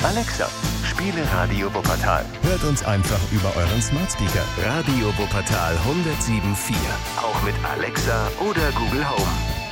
Alexa, spiele Radio Wuppertal. Hört uns einfach über euren Smart Speaker. Radio Wuppertal 107.4. Auch mit Alexa oder Google Home.